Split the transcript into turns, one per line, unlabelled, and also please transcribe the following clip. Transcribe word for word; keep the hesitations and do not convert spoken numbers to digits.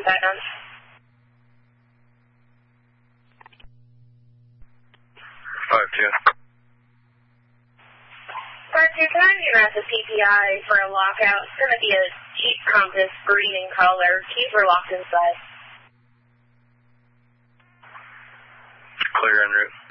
seconds.
five two.
five two, can I have your massive P P I for a lockout? It's going to be a Jeep Compass green in color. Keys are locked inside.
Clear en route.